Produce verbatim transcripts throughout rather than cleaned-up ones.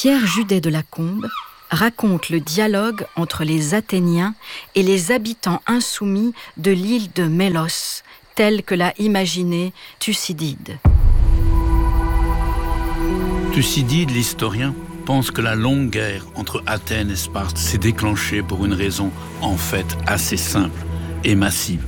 Pierre Judet de Lacombe raconte le dialogue entre les Athéniens et les habitants insoumis de l'île de Mélos, tel que l'a imaginé Thucydide. Thucydide, l'historien, pense que la longue guerre entre Athènes et Sparte s'est déclenchée pour une raison en fait assez simple et massive.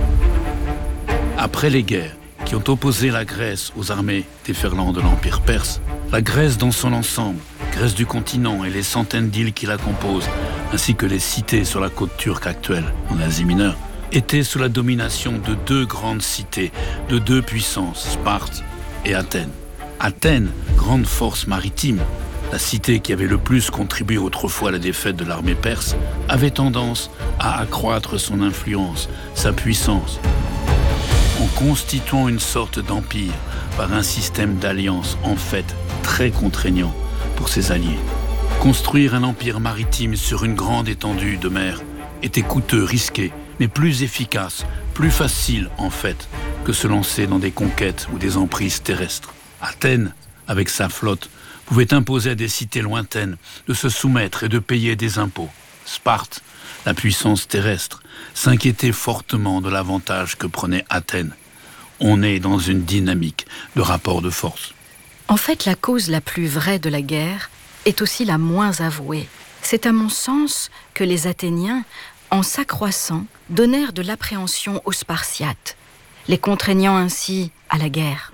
Après les guerres qui ont opposé la Grèce aux armées déferlantes de l'Empire perse, la Grèce dans son ensemble, Grèce du continent et les centaines d'îles qui la composent, ainsi que les cités sur la côte turque actuelle, en Asie mineure, étaient sous la domination de deux grandes cités, de deux puissances, Sparte et Athènes. Athènes, grande force maritime, la cité qui avait le plus contribué autrefois à la défaite de l'armée perse, avait tendance à accroître son influence, sa puissance, en constituant une sorte d'empire par un système d'alliances en fait très contraignant pour ses alliés. Construire un empire maritime sur une grande étendue de mer était coûteux, risqué, mais plus efficace, plus facile en fait que se lancer dans des conquêtes ou des emprises terrestres. Athènes, avec sa flotte, pouvait imposer à des cités lointaines de se soumettre et de payer des impôts. Sparte, la puissance terrestre, s'inquiétait fortement de l'avantage que prenait Athènes. On est dans une dynamique de rapport de force. En fait, la cause la plus vraie de la guerre est aussi la moins avouée. C'est à mon sens que les Athéniens, en s'accroissant, donnèrent de l'appréhension aux Spartiates, les contraignant ainsi à la guerre.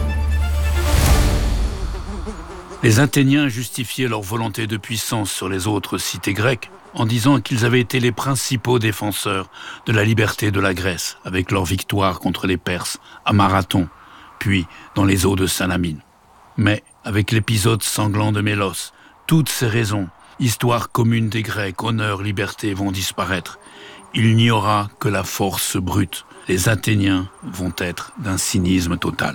Les Athéniens justifiaient leur volonté de puissance sur les autres cités grecques en disant qu'ils avaient été les principaux défenseurs de la liberté de la Grèce avec leur victoire contre les Perses à Marathon, puis dans les eaux de Salamine. Mais avec l'épisode sanglant de Mélos, toutes ces raisons, histoire commune des Grecs, honneur, liberté, vont disparaître. Il n'y aura que la force brute. Les Athéniens vont être d'un cynisme total.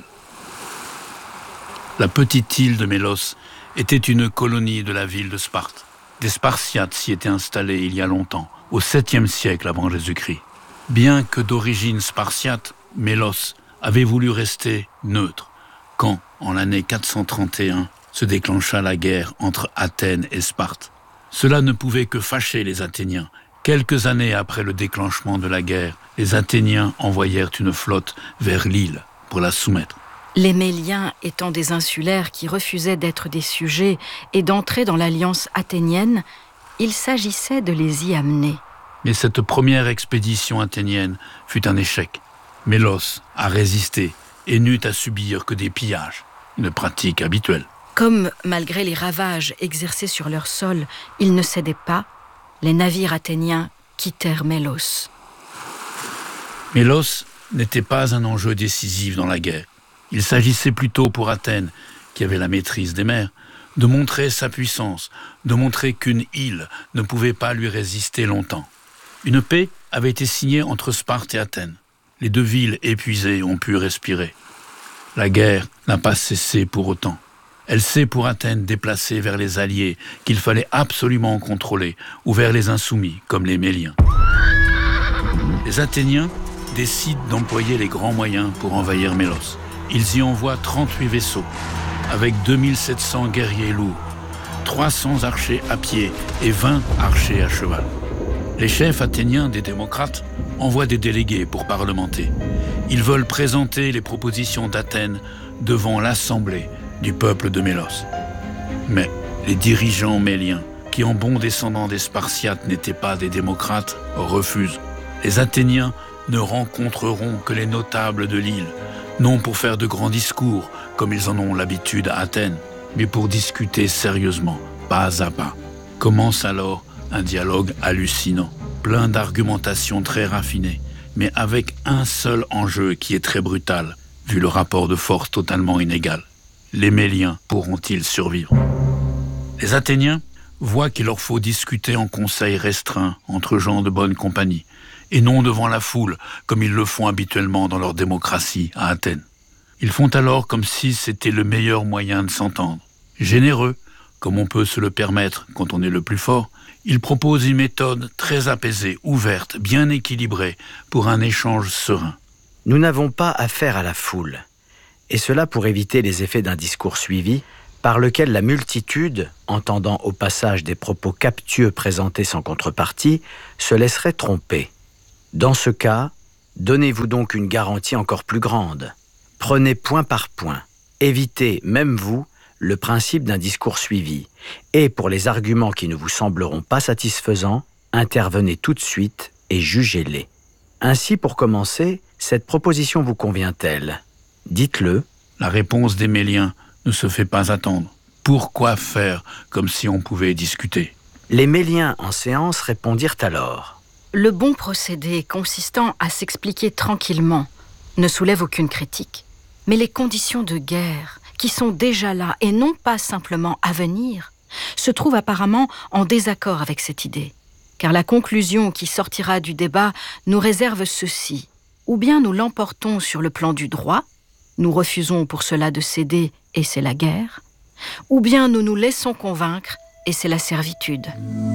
La petite île de Mélos était une colonie de la ville de Sparte. Des Spartiates s'y étaient installés il y a longtemps, au septième siècle avant Jésus-Christ. Bien que d'origine spartiate, Mélos avait voulu rester neutre quand, en l'année quatre cent trente et un, se déclencha la guerre entre Athènes et Sparte. Cela ne pouvait que fâcher les Athéniens. Quelques années après le déclenchement de la guerre, les Athéniens envoyèrent une flotte vers l'île pour la soumettre. Les Méliens étant des insulaires qui refusaient d'être des sujets et d'entrer dans l'alliance athénienne, il s'agissait de les y amener. Mais cette première expédition athénienne fut un échec. Mélos a résisté et n'eut à subir que des pillages, une pratique habituelle. Comme, malgré les ravages exercés sur leur sol, ils ne cédaient pas, les navires athéniens quittèrent Mélos. Mélos n'était pas un enjeu décisif dans la guerre. Il s'agissait plutôt pour Athènes, qui avait la maîtrise des mers, de montrer sa puissance, de montrer qu'une île ne pouvait pas lui résister longtemps. Une paix avait été signée entre Sparte et Athènes. Les deux villes épuisées ont pu respirer. La guerre n'a pas cessé pour autant. Elle s'est pour Athènes déplacée vers les alliés qu'il fallait absolument contrôler, ou vers les insoumis, comme les Méliens. Les Athéniens décident d'employer les grands moyens pour envahir Mélos. Ils y envoient trente-huit vaisseaux, avec deux mille sept cents guerriers lourds, trois cents archers à pied et vingt archers à cheval. Les chefs athéniens des démocrates envoient des délégués pour parlementer. Ils veulent présenter les propositions d'Athènes devant l'assemblée du peuple de Mélos. Mais les dirigeants méliens, qui en bons descendants des Spartiates n'étaient pas des démocrates, refusent. Les Athéniens ne rencontreront que les notables de l'île, non pour faire de grands discours, comme ils en ont l'habitude à Athènes, mais pour discuter sérieusement, pas à pas. Commence alors un dialogue hallucinant, plein d'argumentations très raffinées, mais avec un seul enjeu qui est très brutal, vu le rapport de force totalement inégal. Les Méliens pourront-ils survivre? Les Athéniens voient qu'il leur faut discuter en conseil restreint entre gens de bonne compagnie, et non devant la foule, comme ils le font habituellement dans leur démocratie à Athènes. Ils font alors comme si c'était le meilleur moyen de s'entendre. Généreux, comme on peut se le permettre quand on est le plus fort, ils proposent une méthode très apaisée, ouverte, bien équilibrée, pour un échange serein. Nous n'avons pas affaire à la foule, et cela pour éviter les effets d'un discours suivi, par lequel la multitude, entendant au passage des propos captieux présentés sans contrepartie, se laisserait tromper. Dans ce cas, donnez-vous donc une garantie encore plus grande. Prenez point par point. Évitez, même vous, le principe d'un discours suivi. Et pour les arguments qui ne vous sembleront pas satisfaisants, intervenez tout de suite et jugez-les. Ainsi, pour commencer, cette proposition vous convient-elle? Dites-le. La réponse des Méliens ne se fait pas attendre. Pourquoi faire comme si on pouvait discuter? Les Méliens en séance répondirent alors. Le bon procédé consistant à s'expliquer tranquillement ne soulève aucune critique. Mais les conditions de guerre, qui sont déjà là et non pas simplement à venir, se trouvent apparemment en désaccord avec cette idée. Car la conclusion qui sortira du débat nous réserve ceci. Ou bien nous l'emportons sur le plan du droit, nous refusons pour cela de céder et c'est la guerre, ou bien nous nous laissons convaincre et c'est la servitude.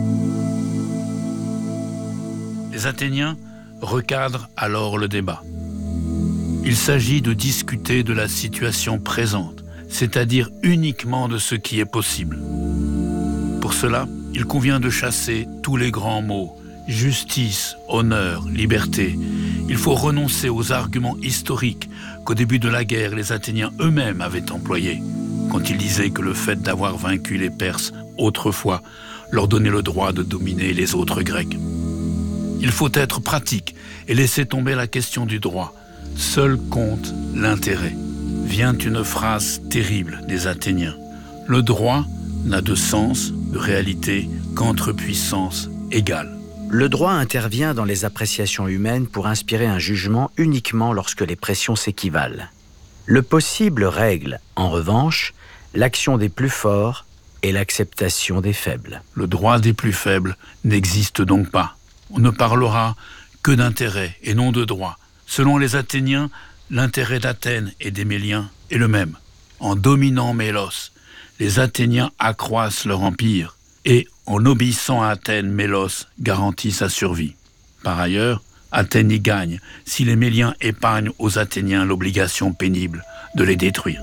Les Athéniens recadrent alors le débat. Il s'agit de discuter de la situation présente, c'est-à-dire uniquement de ce qui est possible. Pour cela, il convient de chasser tous les grands mots, justice, honneur, liberté. Il faut renoncer aux arguments historiques qu'au début de la guerre, les Athéniens eux-mêmes avaient employés, quand ils disaient que le fait d'avoir vaincu les Perses autrefois leur donnait le droit de dominer les autres Grecs. Il faut être pratique et laisser tomber la question du droit. Seul compte l'intérêt. Vient une phrase terrible des Athéniens. Le droit n'a de sens, de réalité, qu'entre puissances égales. Le droit intervient dans les appréciations humaines pour inspirer un jugement uniquement lorsque les pressions s'équivalent. Le possible règle, en revanche, l'action des plus forts et l'acceptation des faibles. Le droit des plus faibles n'existe donc pas. On ne parlera que d'intérêt et non de droit. Selon les Athéniens, l'intérêt d'Athènes et des Méliens est le même. En dominant Mélos, les Athéniens accroissent leur empire et, en obéissant à Athènes, Mélos garantit sa survie. Par ailleurs, Athènes y gagne si les Méliens épargnent aux Athéniens l'obligation pénible de les détruire.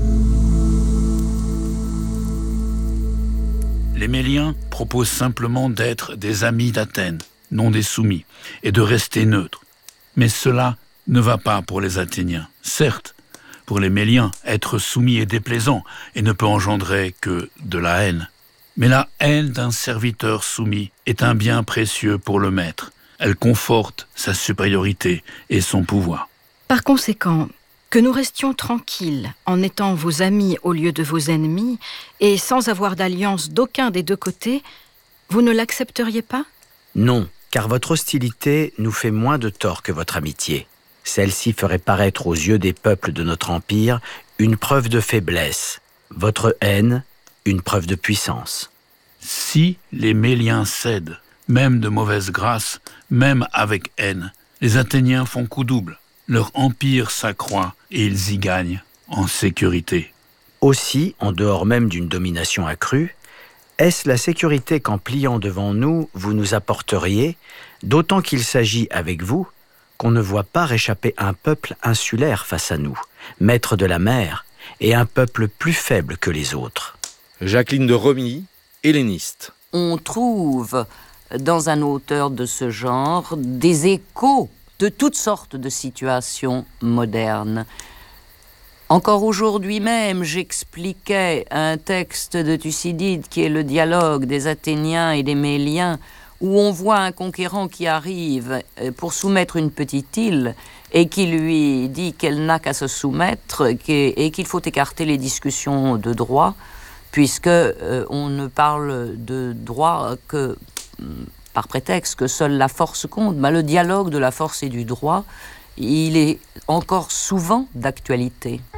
Les Méliens proposent simplement d'être des amis d'Athènes, non des soumis, et de rester neutres. Mais cela ne va pas pour les Athéniens. Certes, pour les Méliens, être soumis est déplaisant et ne peut engendrer que de la haine. Mais la haine d'un serviteur soumis est un bien précieux pour le maître. Elle conforte sa supériorité et son pouvoir. Par conséquent, que nous restions tranquilles en étant vos amis au lieu de vos ennemis et sans avoir d'alliance d'aucun des deux côtés, vous ne l'accepteriez pas? Non, car votre hostilité nous fait moins de tort que votre amitié. Celle-ci ferait paraître aux yeux des peuples de notre empire une preuve de faiblesse, votre haine, une preuve de puissance. Si les Méliens cèdent, même de mauvaise grâce, même avec haine, les Athéniens font coup double. Leur empire s'accroît et ils y gagnent en sécurité. Aussi, en dehors même d'une domination accrue, est-ce la sécurité qu'en pliant devant nous, vous nous apporteriez, d'autant qu'il s'agit avec vous qu'on ne voit pas réchapper un peuple insulaire face à nous, maître de la mer, et un peuple plus faible que les autres. Jacqueline de Romilly, helléniste. On trouve dans un auteur de ce genre des échos de toutes sortes de situations modernes. Encore aujourd'hui même, j'expliquais un texte de Thucydide qui est le dialogue des Athéniens et des Méliens, où on voit un conquérant qui arrive pour soumettre une petite île et qui lui dit qu'elle n'a qu'à se soumettre et qu'il faut écarter les discussions de droit, puisque euh, on ne parle de droit que par prétexte que seule la force compte. Mais le dialogue de la force et du droit, il est encore souvent d'actualité.